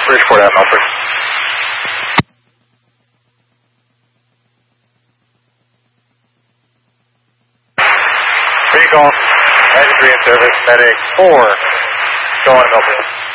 Bridgeport at Milford. Recall, 93 in service, medic 4, going to Milford.